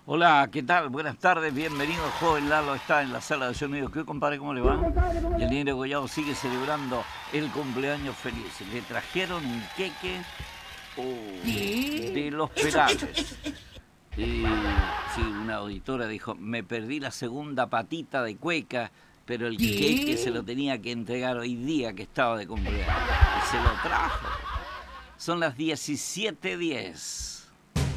Hola, ¿qué tal? Buenas tardes, bienvenido. Joven Lalo está en la sala de sonido. ¿Qué, compadre, cómo le va? Y el ingeniero Collado sigue celebrando el cumpleaños feliz. Le trajeron un queque de Sí. los Perales. Sí, una auditora dijo, me perdí la segunda patita de cueca, pero el queque se lo Sí. tenía que entregar hoy día que estaba de cumpleaños. Y se lo trajo. Son las 17:10.